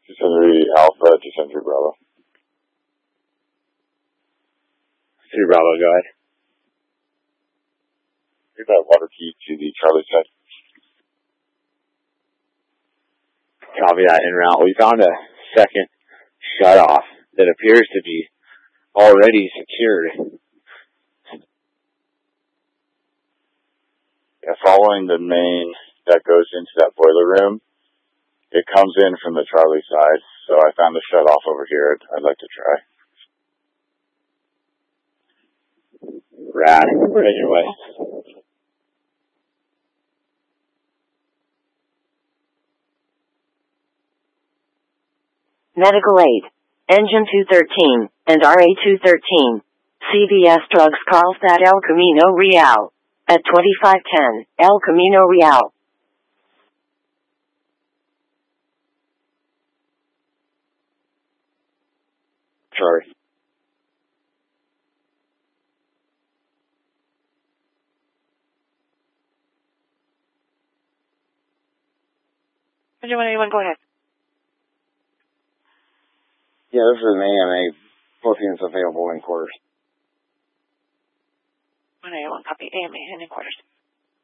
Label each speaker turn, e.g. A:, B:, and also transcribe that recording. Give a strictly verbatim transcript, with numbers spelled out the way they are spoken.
A: two seventy-three Alpha, two seventy-three Bravo.
B: three Bravo, go ahead.
A: Here's that water key to the Charlie side.
B: Copy that, en route. We found a second shutoff that appears to be already secured.
A: Yeah, following the main that goes into that boiler room, it comes in from the Charlie side. So I found the shutoff over here. I'd, I'd like to try.
B: Rad. Right your way.
C: Medical aid. Engine two thirteen and R A two thirteen. C V S Drugs Carlsbad El Camino Real. At twenty-five ten El Camino Real.
B: Sorry.
C: Engine one eighty-one, go ahead.
D: Yeah, this is an A M A. Both units available in quarters.
C: one eighty-one, copy. A M A, in quarters.